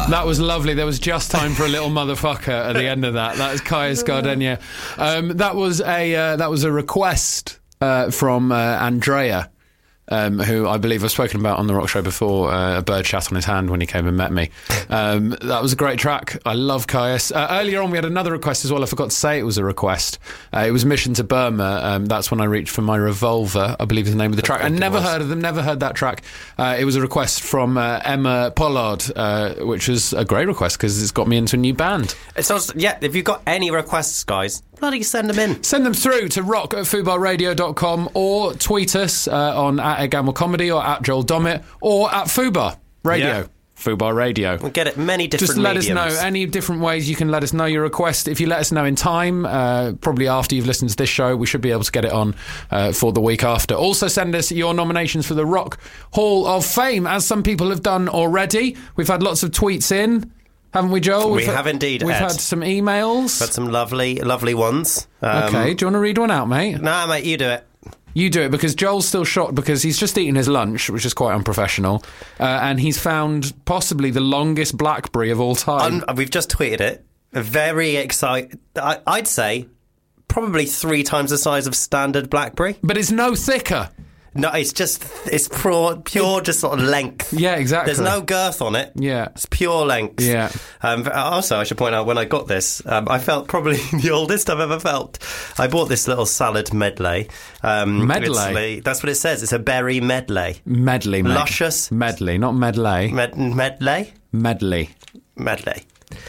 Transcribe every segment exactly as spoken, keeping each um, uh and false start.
Fubar. That was lovely. There was just time for a little motherfucker at the end of that. That is Caius Gardenia. Um, that was a uh, that was a request uh, from uh, Andrea. Um, who I believe I've spoken about on the Rock Show before, uh, a bird shat on his hand when he came and met me. Um, that was a great track. I love Caius. Uh, earlier on, we had another request as well. I forgot to say it was a request. Uh, it was Mission to Burma. Um, that's when I reached for my revolver, I believe is the name of the track. I never heard of them, never heard that track. Uh, it was a request from uh, Emma Pollard, uh, which was a great request because it's got me into a new band. It's also, yeah, if you've got any requests, guys, bloody send them in. Send them through to rock at fubar radio dot com or tweet us uh, on at Ed Gamble Comedy or at Joel Dommett or at Fubar Radio. Yeah. Fubar Radio. We'll get it many different Just let mediums. us know any different ways you can let us know your request. If you let us know in time, uh, probably after you've listened to this show, we should be able to get it on uh, for the week after. Also send us your nominations for the Rock Hall of Fame, as some people have done already. We've had lots of tweets in. Haven't we, Joel? We We've have had, indeed, We've Ed. had some emails. Got some lovely, lovely ones. Um, okay, do you want to read one out, mate? Nah, mate, you do it. You do it, because Joel's still shocked because he's just eaten his lunch, which is quite unprofessional, uh, and he's found possibly the longest blackberry of all time. Un- we've just tweeted it. Very excited. I'd say probably three times the size of standard blackberry. But it's no thicker. No, it's just, it's pure, pure just sort of length. Yeah, exactly. There's no girth on it. Yeah. It's pure length. Yeah. Um, also, I should point out, when I got this, um, I felt probably the oldest I've ever felt. I bought this little salad medley. Um, Medley? it's- That's what it says. It's a berry medley. Medley, mate. Luscious. Medley, not medley. Med- medley? Medley. Medley.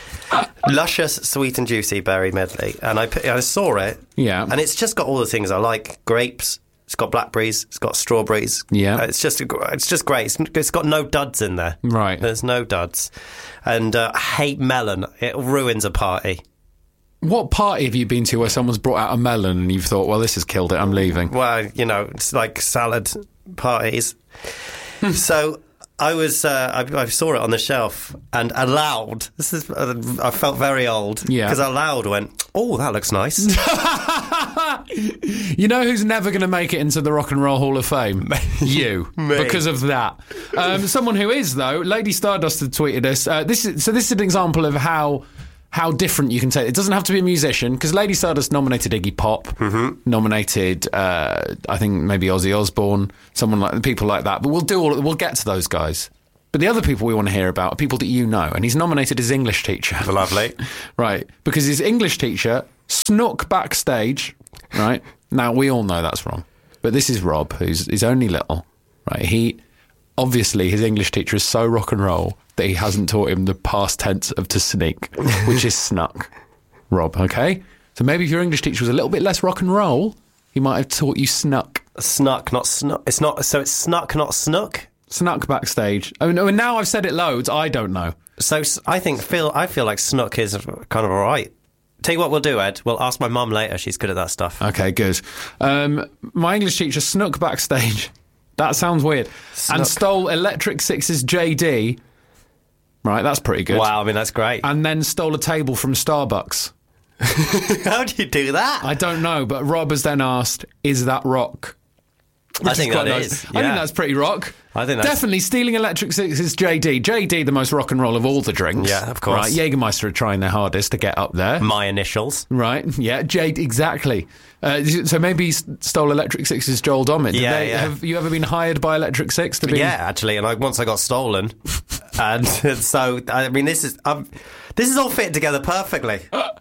Luscious, sweet and juicy berry medley. And I, I saw it. Yeah. And it's just got all the things I like. Grapes. It's got blackberries. It's got strawberries. Yeah. Uh, it's just it's just great. It's, it's got no duds in there. Right. There's no duds. And uh, I hate melon. It ruins a party. What party have you been to where someone's brought out a melon and you've thought, well, this has killed it, I'm leaving? Well, you know, it's like salad parties. So I was, uh, I, I saw it on the shelf, and aloud, this is, uh, I felt very old. Yeah. Because aloud went, oh, that looks nice. You know who's never going to make it into the Rock and Roll Hall of Fame? You. Me. Because of that. Um, someone who is, though, Lady Stardust had tweeted us. Uh, this is, so this is an example of how... how different you can take it. It doesn't have to be a musician, because Lady Stardust nominated Iggy Pop, mm-hmm. nominated, uh, I think maybe Ozzy Osbourne, someone like people like that. But we'll do all. We'll get to those guys. But the other people we want to hear about are people that you know, and he's nominated his English teacher. Lovely, right? Because his English teacher snuck backstage. Right now, we all know that's wrong. But this is Rob, who's he's only little. Right? He obviously his English teacher is so rock and roll that he hasn't taught him the past tense of to sneak, which is snuck. Rob, okay? So maybe if your English teacher was a little bit less rock and roll, he might have taught you snuck. Snuck, not snuck. It's not. So it's snuck, not snuck. Snuck backstage. Oh no! And now I've said it loads. I don't know. So I think feel I feel like snuck is kind of all right. Tell you what we'll do, Ed. We'll ask my mum later. She's good at that stuff. Okay, good. Um, my English teacher snuck backstage. That sounds weird. Snuck. And stole Electric Six's J D. Right, that's pretty good. Wow, I mean, that's great. And then stole a table from Starbucks. How do you do that? I don't know, but Rob has then asked, is that rock? Which I think quite that nice. is. I think yeah. that's pretty rock. I think that's... Definitely stealing Electric Six's J D. J D, the most rock and roll of all the drinks. Yeah, of course. Right, Jägermeister are trying their hardest to get up there. My initials. Right, yeah, J D, exactly. Uh, so maybe he stole Electric Six's Joel Dommett. Did Yeah, they, yeah. Have you ever been hired by Electric Six to be... Yeah, actually, and I, once I got stolen. And so, I mean, this is um, this is all fit together perfectly.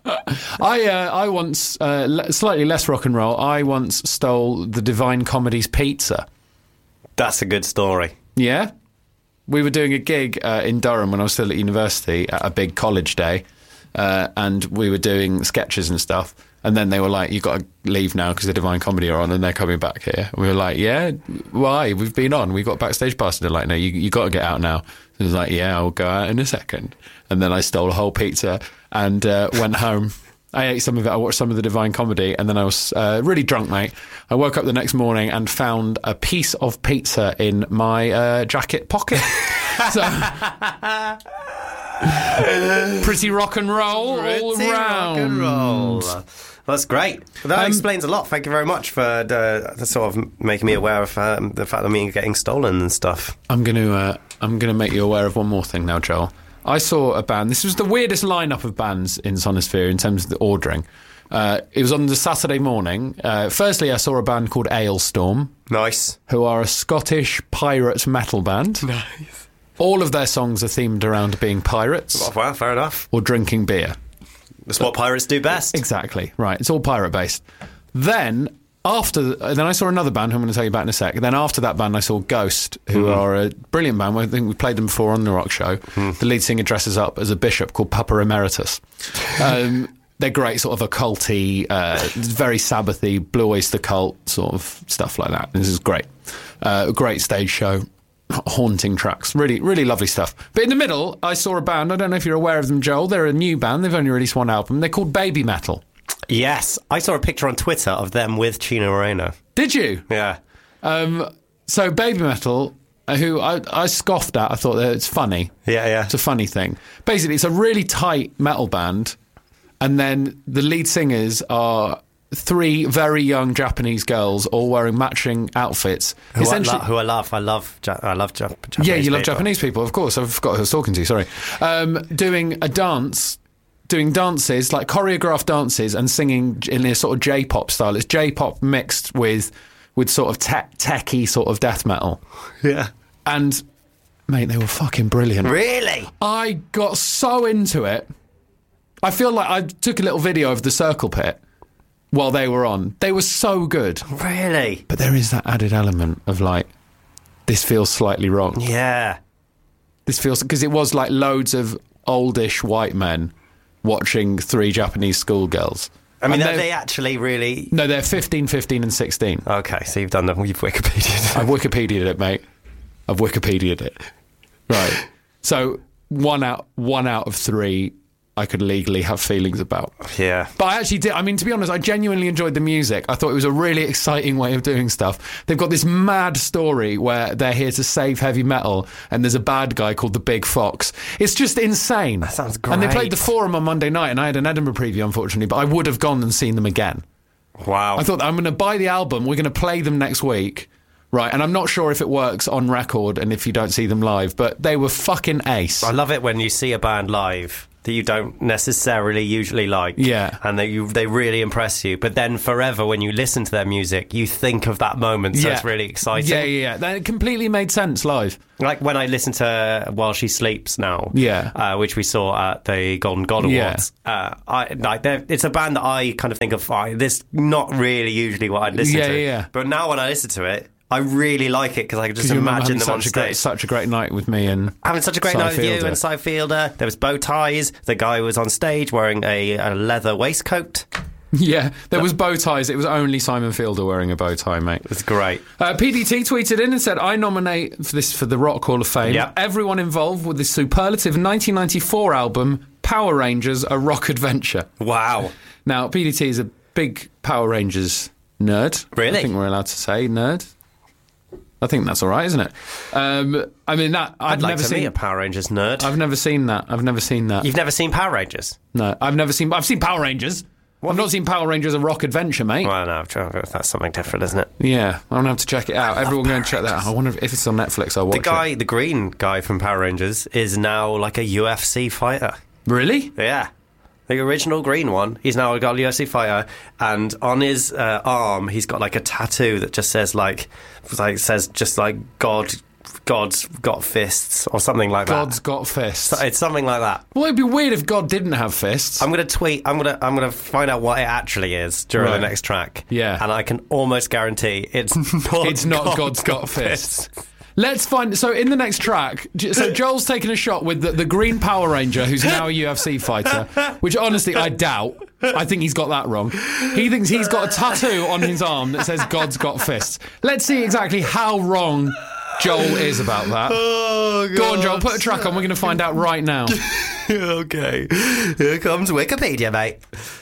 I uh, I once, uh, le- slightly less rock and roll, I once stole the Divine Comedy's pizza. That's a good story. Yeah? We were doing a gig uh, in Durham when I was still at university at a big college day, uh, and we were doing sketches and stuff, and then they were like, you've got to leave now because the Divine Comedy are on and they're coming back here. And we were like, yeah, why? We've been on. We got backstage pass. And they're like, no, you you got to get out now. And I was like, yeah, I'll go out in a second. And then I stole a whole pizza and uh, went home. I ate some of it. I watched some of the Divine Comedy, and then I was uh, really drunk, mate. I woke up the next morning and found a piece of pizza in my uh, jacket pocket. So, pretty rock and roll Pretty all round. rock and roll. That's great. That Um, explains a lot. Thank you very much for uh, sort of making me aware of um, the fact of me getting stolen and stuff. I'm going to uh, I'm going to make you aware of one more thing now, Joel. I saw a band. This was the weirdest lineup of bands in Sonosphere in terms of the ordering. Uh, it was on the Saturday morning. Uh, firstly, I saw a band called Ailstorm. Nice. Who are a Scottish pirate metal band. Nice. All of their songs are themed around being pirates. Oh, well, fair enough. Or drinking beer. That's what pirates do best. Exactly, right. It's all pirate-based. Then, after... Then I saw another band who I'm going to tell you about in a sec. Then after that band, I saw Ghost, who mm. are a brilliant band. I think we played them before on The Rock Show. Mm. The lead singer dresses up as a bishop called Papa Emeritus. Um, they're great, sort of occulty, uh, very Sabbathy, Blue Oyster Cult sort of stuff like that. This is great. Uh, a great stage show. Haunting tracks. Really, really lovely stuff. But in the middle, I saw a band. I don't know if you're aware of them, Joel. They're a new band. They've only released one album. They're called Baby Metal. Yes. I saw a picture on Twitter of them with Chino Moreno. Did you? Yeah. Um, so Baby Metal, who I, I scoffed at. I thought that it's funny. Yeah, yeah. It's a funny thing. Basically, it's a really tight metal band. And then the lead singers are... three very young Japanese girls all wearing matching outfits. Who, I, lo- who I love. I love ja- I love ja- Japanese Yeah, you people. love Japanese people, of course. I forgot who I was talking to, sorry. Um, doing a dance, doing dances, like choreographed dances and singing in a sort of J-pop style. It's J-pop mixed with with sort of te- techie sort of death metal. Yeah. And, mate, they were fucking brilliant. Really? I got so into it. I feel like I took a little video of the Circle Pit while they were on. They were so good. Really? But there is that added element of, like, this feels slightly wrong. Yeah. This feels... Because it was, like, loads of oldish white men watching three Japanese schoolgirls. I mean, are they actually really... No, they're fifteen, fifteen and sixteen. Okay, so you've done the... You've Wikipedia'd it. I've Wikipedia'd it, mate. I've Wikipedia'd it. Right. So, one out, one out of three... I could legally have feelings about. Yeah. But I actually did. I mean, to be honest, I genuinely enjoyed the music. I thought it was a really exciting way of doing stuff. They've got this mad story where they're here to save heavy metal and there's a bad guy called the Big Fox. It's just insane. That sounds great. And they played the Forum on Monday night and I had an Edinburgh preview, unfortunately, but I would have gone and seen them again. Wow. I thought, I'm going to buy the album. We're going to play them next week. Right, and I'm not sure if it works on record and if you don't see them live, but they were fucking ace. I love it when you see a band live that you don't necessarily usually like. Yeah. And that you they really impress you. But then forever, when you listen to their music, you think of that moment, so yeah. it's really exciting. Yeah, yeah, yeah. That completely made sense live. Like when I listen to While She Sleeps now, yeah, uh, which we saw at the Golden God Awards. Yeah. Uh, I, like it's a band that I kind of think of, oh, this not really usually what I'd listen yeah, to. Yeah, yeah. But now when I listen to it, I really like it because I can just imagine them on stage. Great, such a great night with me and having such a great Cy night with Fielder. you and Cy Fielder. There was bow ties. The guy was on stage wearing a, a leather waistcoat. Yeah, there was bow ties. It was only Simon Fielder wearing a bow tie, mate. It's great. Uh, P D T tweeted in and said, I nominate for this for the Rock Hall of Fame yep. everyone involved with the superlative nineteen ninety-four album Power Rangers, A Rock Adventure. Wow. Now, P D T is a big Power Rangers nerd. Really? I think we're allowed to say nerd. I think that's all right, isn't it? Um, I mean, that I've I'd like never to seen meet a Power Rangers nerd. I've never seen that. I've never seen that. You've never seen Power Rangers? No, I've never seen. I've seen Power Rangers. What? I've not seen Power Rangers: A Rock Adventure, mate. Well, no, that's something different, isn't it? Yeah, I'm gonna have to check it out. Everyone go and check that out. I wonder if it's on Netflix. I'll watch it. The guy, it. the green guy from Power Rangers, is now like a U F C fighter. Really? Yeah. The original green one, he's now got a U F C fighter, and on his uh, arm, he's got like a tattoo that just says like, like says just like God, God's got fists or something like that. God's got fists. So it's something like that. Well, it'd be weird if God didn't have fists. I'm gonna tweet. I'm gonna. I'm gonna find out what it actually is during right. the next track. Yeah, and I can almost guarantee it's not. It's not God God's got, got fists. fists. Let's find... So, in the next track... So, Joel's taking a shot with the, the Green Power Ranger, who's now a U F C fighter, which, honestly, I doubt. I think he's got that wrong. He thinks he's got a tattoo on his arm that says God's got fists. Let's see exactly how wrong Joel is about that. Oh, God. Go on, Joel, put a track on. We're going to find out right now. Okay. Here comes Wikipedia, mate.